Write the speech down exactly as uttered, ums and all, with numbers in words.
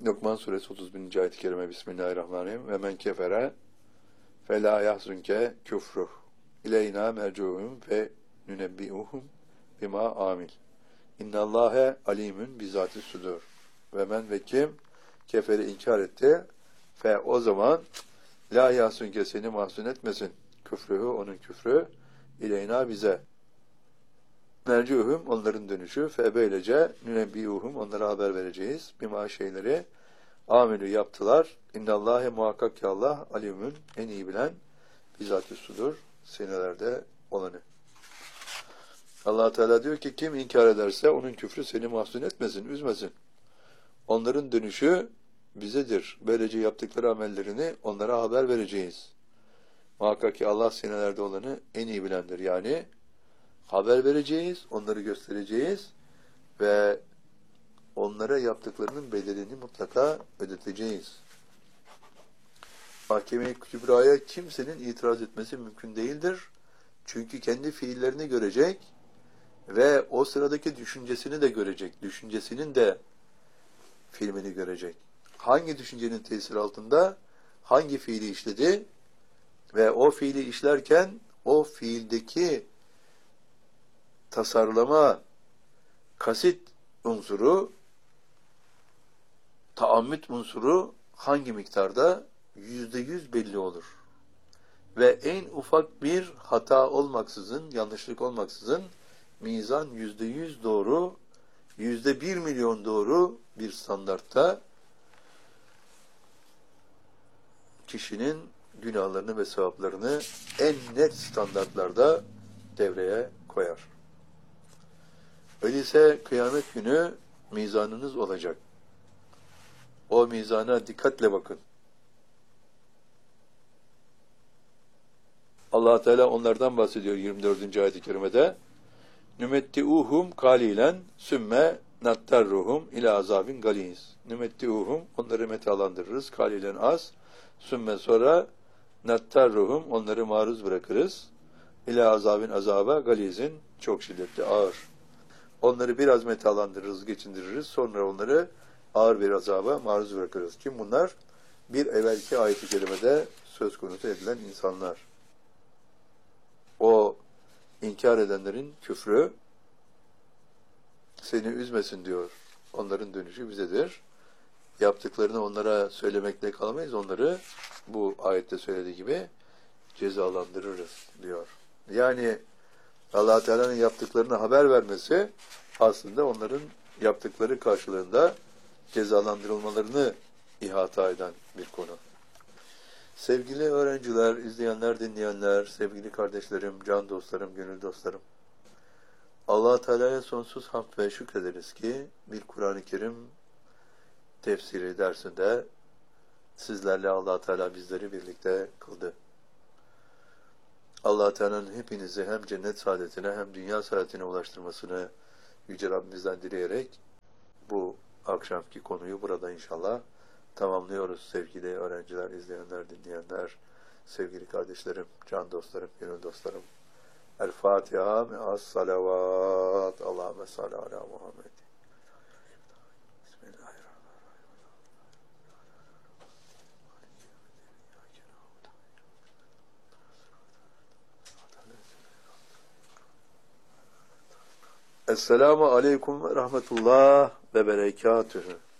Lokman suresi otuz birinci ayet-i kerime. Bismillahirrahmanirrahim. Ve men kefere felâ yahzunke küfruh ileyna mercuhum ve nünebbi'uhum bima amil. İnnallâhe alimün bizâti sudur. Ve men ve kim keferi inkar etti ve o zaman la yahzunke seni mahzun etmesin. Küfrühü onun küfrü ileyna bize. Mercuhum onların dönüşü fe böylece nünebbi'uhum onlara haber vereceğiz. Bima şeyleri amelü yaptılar. İnnallâhe muhakkak ki Allah alimün en iyi bilen bizat-ı sudur sinelerde olanı. Allah Teala diyor ki kim inkar ederse onun küfrü seni mahzun etmesin, üzmesin. Onların dönüşü bizedir. Böylece yaptıkları amellerini onlara haber vereceğiz. Muhakkak ki Allah sinelerde olanı en iyi bilendir. Yani haber vereceğiz, onları göstereceğiz ve onlara yaptıklarının bedelini mutlaka ödeteceğiz. Mahkeme-i Kübra'ya kimsenin itiraz etmesi mümkün değildir. Çünkü kendi fiillerini görecek ve o sıradaki düşüncesini de görecek. Düşüncesinin de filmini görecek. Hangi düşüncenin tesiri altında hangi fiili işledi ve o fiili işlerken o fiildeki tasarlama, kasit unsuru, taammüt unsuru hangi miktarda? Yüzde yüz belli olur. Ve en ufak bir hata olmaksızın, yanlışlık olmaksızın, mizan yüzde yüz doğru, yüzde bir milyon doğru bir standartta kişinin günahlarını ve sevaplarını en net standartlarda devreye koyar. Öyleyse kıyamet günü mizanınız olacak. O mizana dikkatle bakın. Allah Teala onlardan bahsediyor yirmi dördüncü ayet-i kerimede. Nümetti'uhum kalilen sümme nattarruhum ila azabin galiz. Nümetti'uhum onları metalandırırız. Kalilen az. Sümme sonra nattarruhum onları maruz bırakırız. İla azabin azaba galizin çok şiddetli ağır. Onları biraz metalandırırız, geçindiririz. Sonra onları ağır bir azaba maruz bırakırız. Kim bunlar? Bir evvelki ayet-i kerimede söz konusu edilen insanlar. O inkar edenlerin küfrü seni üzmesin diyor. Onların dönüşü bizedir. Yaptıklarını onlara söylemekle kalamayız. Onları bu ayette söylediği gibi cezalandırırız diyor. Yani Allah Teala'nın yaptıklarını haber vermesi aslında onların yaptıkları karşılığında cezalandırılmalarını ihata eden bir konu. Sevgili öğrenciler, izleyenler, dinleyenler, sevgili kardeşlerim, can dostlarım, gönül dostlarım. Allah Teala'ya sonsuz hamd ve şükrederiz ki bir Kur'an-ı Kerim tefsiri dersinde sizlerle Allah Teala bizleri birlikte kıldı. Allah Teala'nın hepinizi hem cennet saadetine hem dünya saadetine ulaştırmasını Yüce Rabbimizden dileyerek bu akşamki konuyu burada inşallah tamamlıyoruz sevgili öğrenciler, izleyenler, dinleyenler, sevgili kardeşlerim, can dostlarım, gönül dostlarım. El Fatiha me'as salavat. Allahümme salli ala Muhammed. Esselamu aleyküm ve rahmetullah ve berekatühü.